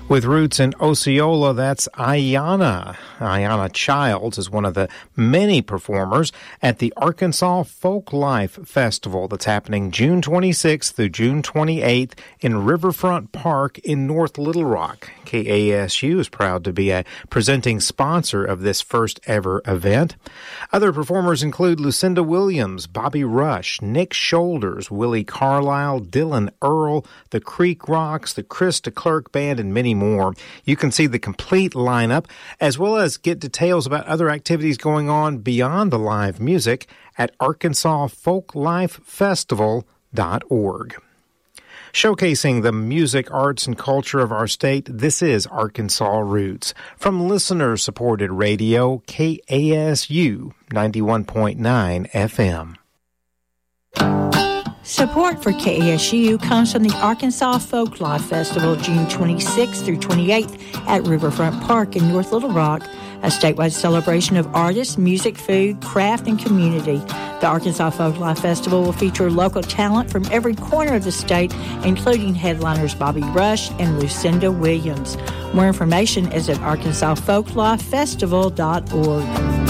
With roots in Osceola, that's Ayanna. Ayanna Childs is one of the many performers at the Arkansas Folklife Festival that's happening June 26th through June 28th in Riverfront Park in North Little Rock. KASU is proud to be a presenting sponsor of this first ever event. Other performers include Lucinda Williams, Bobby Rush, Nick Shoulders, Willie Carlisle, Dylan Earl, the Creek Rocks, the Chris DeClerc Band, and many more. You can see the complete lineup as well as get details about other activities going on beyond the live music at arkansasfolklifefestival.org. Showcasing the music, arts, and culture of our state, this is Arkansas Roots. From listener-supported radio, KASU 91.9 FM. Support for KASU comes from the Arkansas Folklife Festival, June 26th through 28th at Riverfront Park in North Little Rock, a statewide celebration of artists, music, food, craft, and community. The Arkansas Folklife Festival will feature local talent from every corner of the state, including headliners Bobby Rush and Lucinda Williams. More information is at arkansasfolklifefestival.org.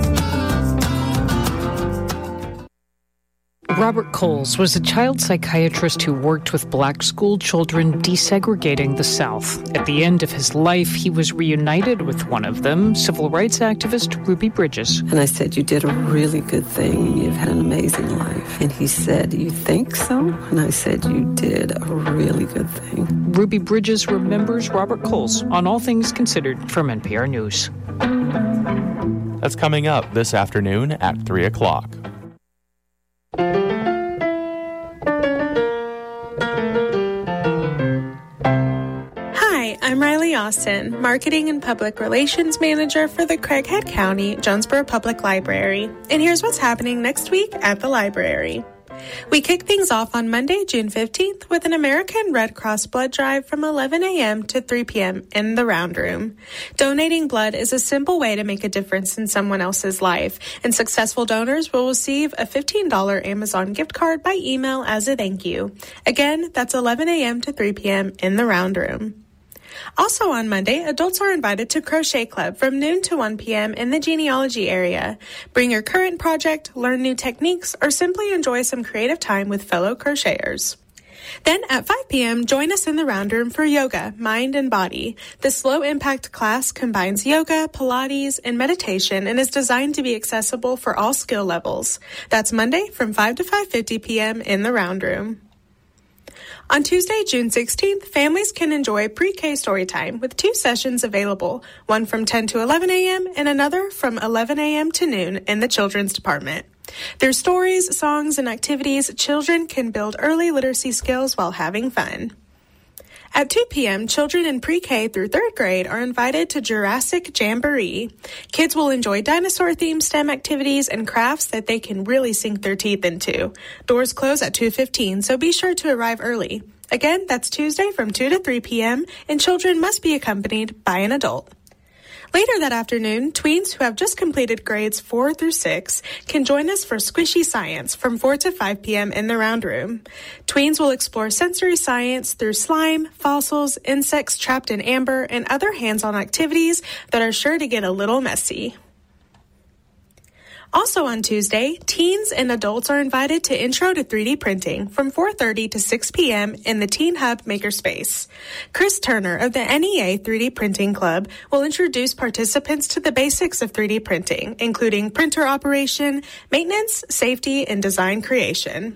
Robert Coles was a child psychiatrist who worked with black school children desegregating the South. At the end of his life, he was reunited with one of them, civil rights activist Ruby Bridges. And I said, "You did a really good thing. You've had an amazing life." And he said, "You think so?" And I said, "You did a really good thing." Ruby Bridges remembers Robert Coles on All Things Considered from NPR News. That's coming up this afternoon at 3 o'clock. I'm Riley Austin, Marketing and Public Relations Manager for the Craighead County Jonesboro Public Library. And here's what's happening next week at the library. We kick things off on Monday, June 15th with an American Red Cross blood drive from 11 a.m. to 3 p.m. in the Round Room. Donating blood is a simple way to make a difference in someone else's life, and successful donors will receive a $15 Amazon gift card by email as a thank you. Again, that's 11 a.m. to 3 p.m. in the Round Room. Also on Monday, adults are invited to Crochet Club from noon to 1 p.m. in the genealogy area. Bring your current project, learn new techniques, or simply enjoy some creative time with fellow crocheters. Then at 5 p.m., join us in the Round Room for Yoga, Mind and Body. This low-impact class combines yoga, Pilates, and meditation and is designed to be accessible for all skill levels. That's Monday from 5 to 5:50 p.m. in the Round Room. On Tuesday, June 16th, families can enjoy pre-K story time with 2 sessions available, one from 10 to 11 a.m. and another from 11 a.m. to noon in the children's department. Through stories, songs, and activities, children can build early literacy skills while having fun. At 2 p.m., children in pre-K through 3rd grade are invited to Jurassic Jamboree. Kids will enjoy dinosaur-themed STEM activities and crafts that they can really sink their teeth into. Doors close at 2:15, so be sure to arrive early. Again, that's Tuesday from 2 to 3 p.m., and children must be accompanied by an adult. Later that afternoon, tweens who have just completed grades 4 through 6 can join us for Squishy Science from 4 to 5 p.m. in the Round Room. Tweens will explore sensory science through slime, fossils, insects trapped in amber, and other hands-on activities that are sure to get a little messy. Also on Tuesday, teens and adults are invited to Intro to 3D Printing from 4:30 to 6 p.m. in the Teen Hub Makerspace. Chris Turner of the NEA 3D Printing Club will introduce participants to the basics of 3D printing, including printer operation, maintenance, safety, and design creation.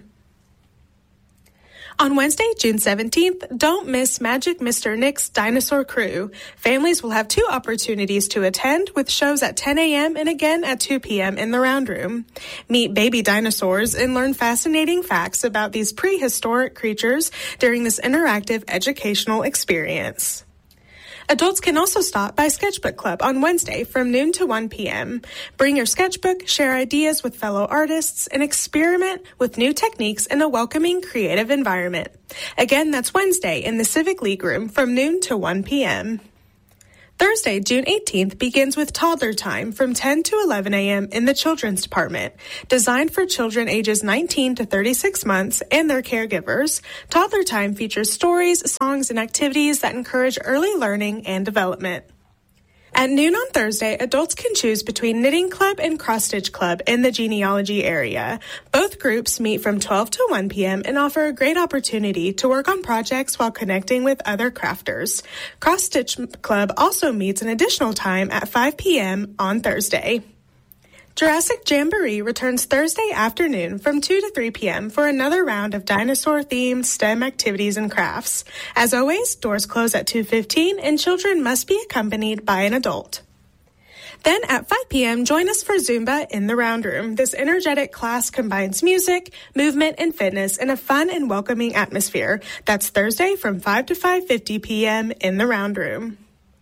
On Wednesday, June 17th, don't miss Magic Mr. Nick's Dinosaur Crew. Families will have 2 opportunities to attend, with shows at 10 a.m. and again at 2 p.m. in the Round Room. Meet baby dinosaurs and learn fascinating facts about these prehistoric creatures during this interactive educational experience. Adults can also stop by Sketchbook Club on Wednesday from noon to 1 p.m. Bring your sketchbook, share ideas with fellow artists, and experiment with new techniques in a welcoming, creative environment. Again, that's Wednesday in the Civic League Room from noon to 1 p.m. Thursday, June 18th, begins with Toddler Time from 10 to 11 a.m. in the Children's Department. Designed for children ages 19 to 36 months and their caregivers, Toddler Time features stories, songs, and activities that encourage early learning and development. At noon on Thursday, adults can choose between Knitting Club and Cross Stitch Club in the genealogy area. Both groups meet from 12 to 1 p.m. and offer a great opportunity to work on projects while connecting with other crafters. Cross Stitch Club also meets an additional time at 5 p.m. on Thursday. Jurassic Jamboree returns Thursday afternoon from 2 to 3 p.m. for another round of dinosaur-themed STEM activities and crafts. As always, doors close at 2:15 and children must be accompanied by an adult. Then at 5 p.m., join us for Zumba in the Round Room. This energetic class combines music, movement, and fitness in a fun and welcoming atmosphere. That's Thursday from 5 to 5:50 p.m. in the Round Room.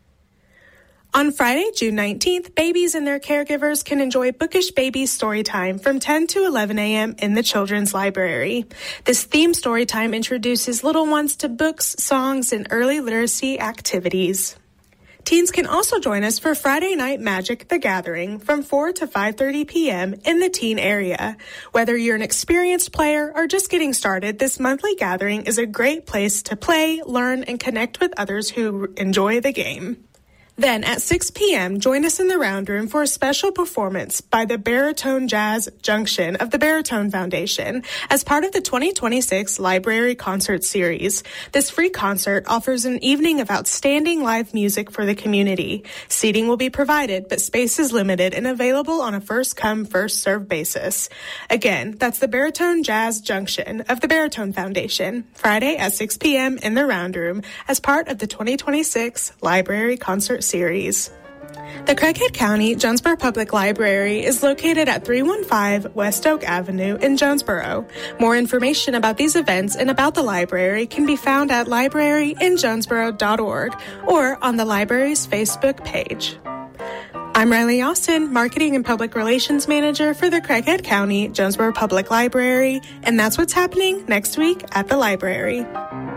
On Friday, June 19th, babies and their caregivers can enjoy Bookish Babies Storytime from 10 to 11 a.m. in the Children's Library. This themed storytime introduces little ones to books, songs, and early literacy activities. Teens can also join us for Friday Night Magic: The Gathering from 4 to 5:30 p.m. in the teen area. Whether you're an experienced player or just getting started, this monthly gathering is a great place to play, learn, and connect with others who enjoy the game. Then at 6 p.m., join us in the Round Room for a special performance by the Baritone Jazz Junction of the Baritone Foundation as part of the 2026 Library Concert Series. This free concert offers an evening of outstanding live music for the community. Seating will be provided, but space is limited and available on a first-come, first-served basis. Again, that's the Baritone Jazz Junction of the Baritone Foundation, Friday at 6 p.m. in the Round Room as part of the 2026 Library Concert Series. The Craighead County Jonesboro Public Library is located at 315 West Oak Avenue in Jonesboro. More information about these events and about the library can be found at libraryinjonesboro.org or on the library's Facebook page. I'm Riley Austin, Marketing and Public Relations Manager for the Craighead County Jonesboro Public Library, and that's what's happening next week at the library.